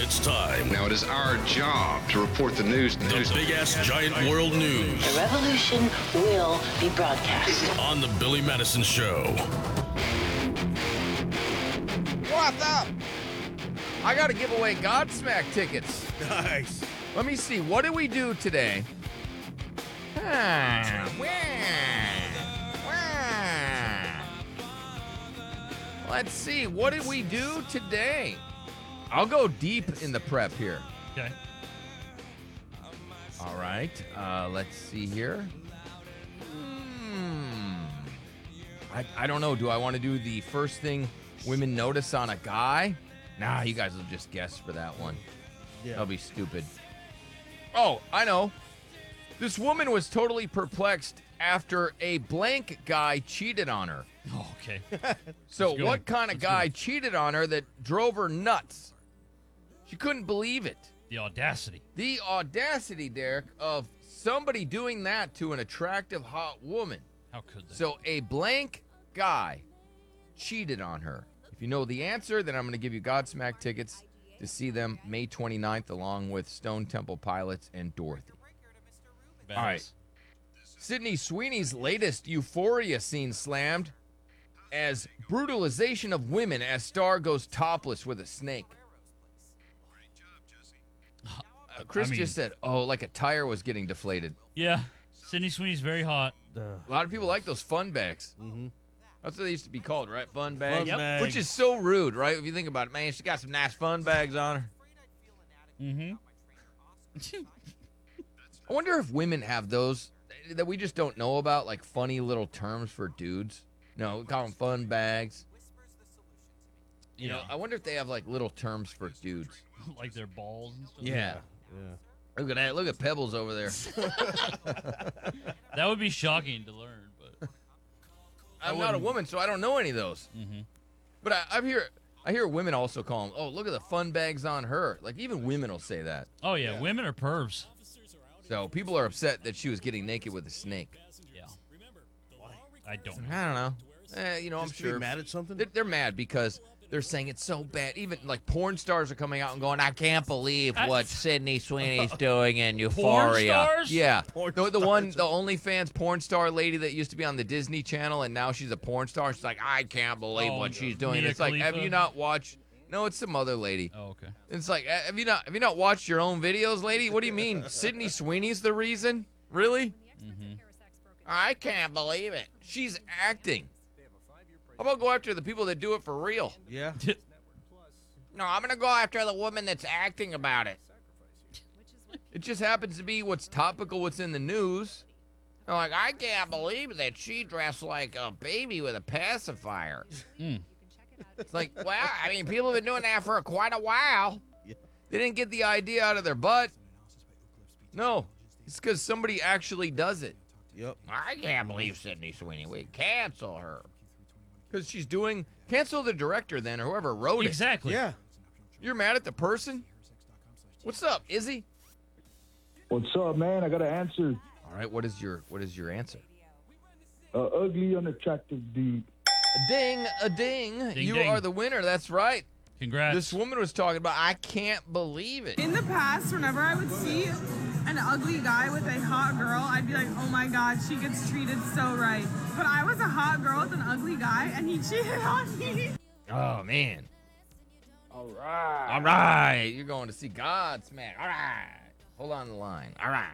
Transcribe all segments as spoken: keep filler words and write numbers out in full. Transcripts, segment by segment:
It's time. Now it is our job to report the news. The news. Big ass giant world news. The revolution will be broadcast on the Billy Madison Show. What's up? I got to give away Godsmack tickets. Nice. Let me see. What did we do today? Ah, wah, wah. Let's see. What did we do today? I'll go deep in the prep here. Okay. All right. Uh, let's see here. Hmm. I, I don't know. Do I want to do the first thing women notice on a guy? Nah, you guys will just guess for that one. Yeah. That'll be stupid. Oh, I know. This woman was totally perplexed after a blank guy cheated on her. Oh, okay. So Let's go. what kind of Let's guy go. cheated on her that drove her nuts? She couldn't believe it. The audacity. The audacity, Derek, of somebody doing that to an attractive, hot woman. How could they? So a blank guy cheated on her. If you know the answer, then I'm going to give you Godsmack tickets to see them May twenty-ninth along with Stone Temple Pilots and Dorothy. Badass. All right. Sydney Sweeney's latest Euphoria scene slammed as brutalization of women as star goes topless with a snake. Uh, Chris I mean- just said, oh, like a tire was getting deflated. Yeah. Sydney Sweeney's very hot. A lot of people like those fun bags. Mm-hmm. That's what they used to be called, right? Fun bags. Yep. bags. Which is so rude, right? If you think about it, man, she got some nice fun bags on her. Mm-hmm. I wonder if women have those that we just don't know about, like funny little terms for dudes. No, we call them fun bags. You know, I wonder if they have like little terms for dudes. Like their balls and stuff. Yeah. Yeah. Look at that. Look at Pebbles over there. That would be shocking to learn, but I'm not a woman, so I don't know any of those. Mhm. But I, I hear I hear women also call them, oh, look at the fun bags on her. Like even women will say that. oh yeah, women are pervs. So people are upset that she was getting naked with a snake. Yeah. I don't know. I don't know. Eh, you know, I'm Just to be sure. mad at something? They're, they're mad because they're saying it's so bad. Even like porn stars are coming out and going, I can't believe I- what Sydney Sweeney's doing in Euphoria. stars? Yeah. Porn the, the one, the OnlyFans porn star lady that used to be on the Disney Channel and now she's a porn star. She's like, I can't believe Oh, what she's doing. Mia It's like, have Khalifa? you not watched? No, it's some other lady. Oh, okay. It's like, eh, have you not have you not watched your own videos, lady? What do you mean? Sydney Sweeney's the reason? Really? Mm-hmm. I can't believe it. She's acting. How about go after the people that do it for real? Yeah. No, I'm going to go after the woman that's acting about it. It just happens to be what's topical, what's in the news. They're like, I can't believe that she dressed like a baby with a pacifier. Mm. It's like, well, I mean, people have been doing that for quite a while. They didn't get the idea out of their butt. No, it's because somebody actually does it. Yep. I can't believe Sydney Sweeney. We cancel her. Because she's doing, cancel the director then, or whoever wrote it. Exactly. Yeah. You're mad at the person? What's up, Izzy? What's up, man? I got an answer. All right, what is your what is your answer? Uh, ugly, unattractive dude. A ding, a ding. Ding, you ding. are the winner. That's right. Congrats. This woman was talking about, I can't believe it. In the past, whenever I would see an ugly guy with a hot girl, I'd be like, oh my God, she gets treated so right. But I was a hot girl with an ugly guy, and he cheated on me. Oh, man. All right. All right. You're going to see Godsmack. All right. Hold on the line. All right.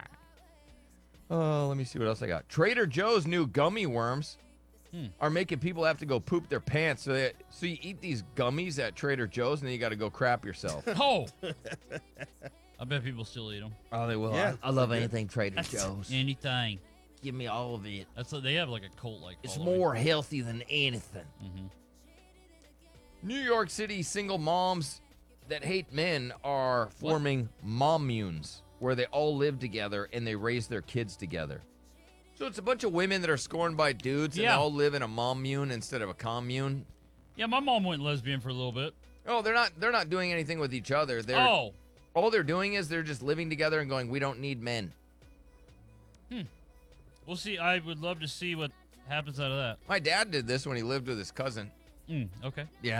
Oh, let me see what else I got. Trader Joe's new gummy worms Hmm. are making people have to go poop their pants. So, they, so you eat these gummies at Trader Joe's, and then you got to go crap yourself. Oh. I bet people still eat them. Oh, they will. Yeah, I, I love anything Trader Joe's. Anything. Give me all of it. That's what, they have like a cult like. It's following. more healthy than anything. Mhm. New York City single moms that hate men are forming mommunes, where they all live together and they raise their kids together. So it's a bunch of women that are scorned by dudes and Yeah. they all live in a mommune instead of a commune. Yeah, my mom went lesbian for a little bit. Oh, they're not they're not doing anything with each other. They're Oh. all they're doing is they're just living together and going, we don't need men. We'll see. I would love to see what happens out of that. My dad did this when he lived with his cousin. Mm, okay. Yeah.